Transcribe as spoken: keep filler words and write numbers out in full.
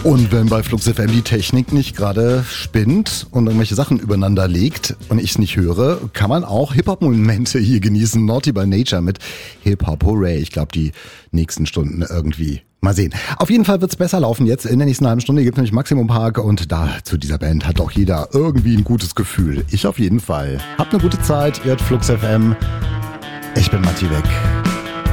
Und wenn bei Flux F M die Technik nicht gerade spinnt und irgendwelche Sachen übereinander legt und ich es nicht höre, kann man auch Hip-Hop-Momente hier genießen. Naughty by Nature mit Hip-Hop Hooray. Ich glaube, die nächsten Stunden irgendwie. Mal sehen. Auf jeden Fall wird's besser laufen jetzt. In der nächsten halben Stunde gibt es nämlich Maximum Park und da zu dieser Band hat auch jeder irgendwie ein gutes Gefühl. Ich auf jeden Fall. Habt eine gute Zeit. Ihr hört Flux F M. Ich bin Matti Weg.